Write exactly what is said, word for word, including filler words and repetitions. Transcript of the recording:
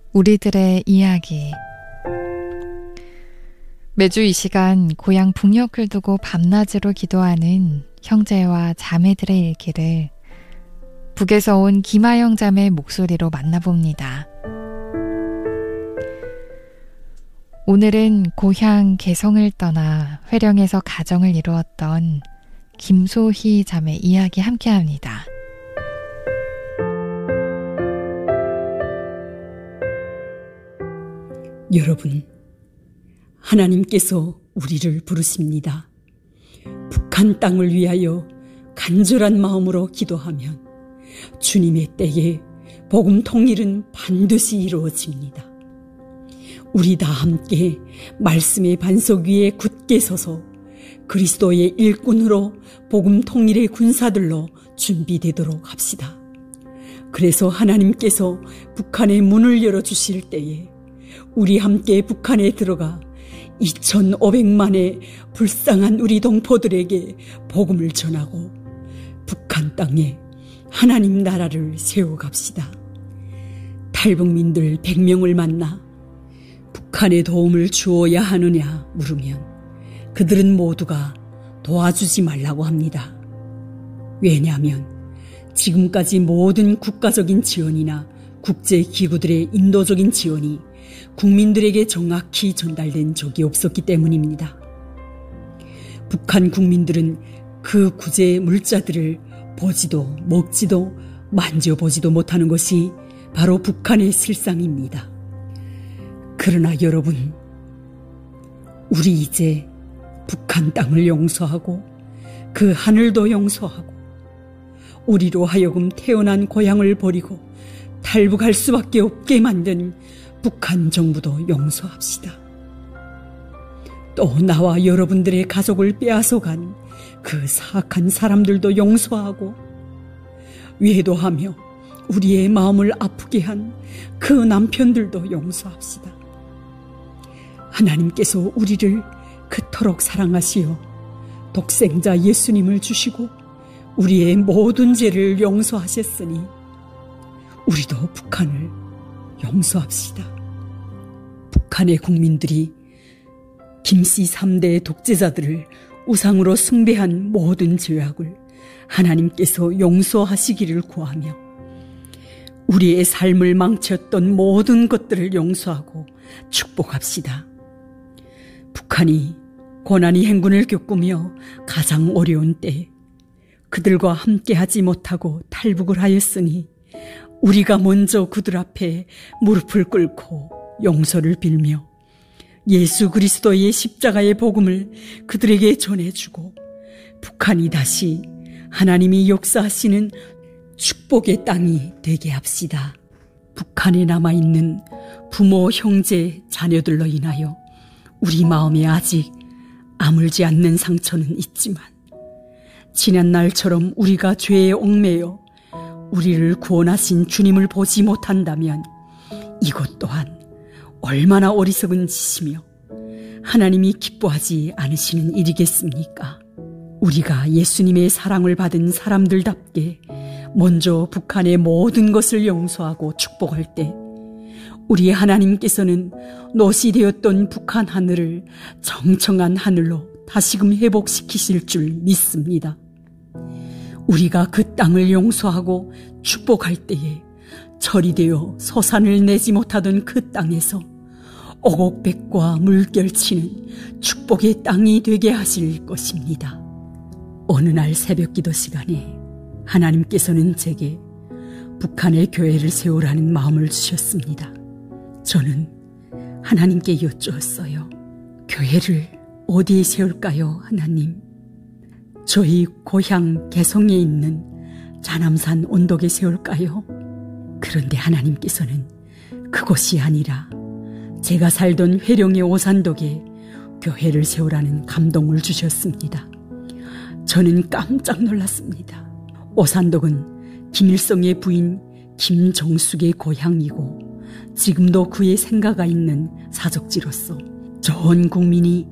우리들의 이야기. 매주 이 시간 고향 북녘을 두고 밤낮으로 기도하는 형제와 자매들의 일기를 북에서 온 김하영 자매의 목소리로 만나봅니다. 오늘은 고향 개성을 떠나 회령에서 가정을 이루었던 김소희 자매 이야기 함께합니다. 여러분, 하나님께서 우리를 부르십니다. 북한 땅을 위하여 간절한 마음으로 기도하면 주님의 때에 복음 통일은 반드시 이루어집니다. 우리 다 함께 말씀의 반석 위에 굳게 서서 그리스도의 일꾼으로 복음 통일의 군사들로 준비되도록 합시다. 그래서 하나님께서 북한의 문을 열어주실 때에 우리 함께 북한에 들어가 이천오백만의 불쌍한 우리 동포들에게 복음을 전하고 북한 땅에 하나님 나라를 세워갑시다. 탈북민들 백 명을 만나 북한에 도움을 주어야 하느냐 물으면 그들은 모두가 도와주지 말라고 합니다. 왜냐하면 지금까지 모든 국가적인 지원이나 국제기구들의 인도적인 지원이 국민들에게 정확히 전달된 적이 없었기 때문입니다. 북한 국민들은 그 구제 물자들을 보지도 먹지도 만져보지도 못하는 것이 바로 북한의 실상입니다. 그러나 여러분, 우리 이제 북한 땅을 용서하고 그 하늘도 용서하고 우리로 하여금 태어난 고향을 버리고 탈북할 수밖에 없게 만든 북한 정부도 용서합시다. 또 나와 여러분들의 가족을 빼앗아간 그 사악한 사람들도 용서하고 외도하며 우리의 마음을 아프게 한 그 남편들도 용서합시다. 하나님께서 우리를 그토록 사랑하시어 독생자 예수님을 주시고 우리의 모든 죄를 용서하셨으니 우리도 북한을 용서합시다. 북한의 국민들이 김씨 삼 대 독재자들을 우상으로 숭배한 모든 죄악을 하나님께서 용서하시기를 구하며 우리의 삶을 망쳤던 모든 것들을 용서하고 축복합시다. 북한이 고난이 행군을 겪으며 가장 어려운 때 그들과 함께하지 못하고 탈북을 하였으니 우리가 먼저 그들 앞에 무릎을 꿇고 용서를 빌며 예수 그리스도의 십자가의 복음을 그들에게 전해주고 북한이 다시 하나님이 역사하시는 축복의 땅이 되게 합시다. 북한에 남아있는 부모, 형제, 자녀들로 인하여 우리 마음에 아직 아물지 않는 상처는 있지만 지난 날처럼 우리가 죄에 얽매여 우리를 구원하신 주님을 보지 못한다면 이것 또한 얼마나 어리석은 짓이며 하나님이 기뻐하지 않으시는 일이겠습니까? 우리가 예수님의 사랑을 받은 사람들답게 먼저 북한의 모든 것을 용서하고 축복할 때 우리 하나님께서는 노시 되었던 북한 하늘을 정청한 하늘로 다시금 회복시키실 줄 믿습니다. 우리가 그 땅을 용서하고 축복할 때에 철이 되어 소산을 내지 못하던 그 땅에서 오곡백과 물결치는 축복의 땅이 되게 하실 것입니다. 어느 날 새벽기도 시간에 하나님께서는 제게 북한의 교회를 세우라는 마음을 주셨습니다. 저는 하나님께 여쭈었어요. 교회를 어디에 세울까요, 하나님? 저희 고향 개성에 있는 자남산 언덕에 세울까요? 그런데 하나님께서는 그곳이 아니라 제가 살던 회령의 오산덕에 교회를 세우라는 감동을 주셨습니다. 저는 깜짝 놀랐습니다. 오산덕은 김일성의 부인 김정숙의 고향이고 지금도 그의 생가가 있는 사적지로서 전 국민이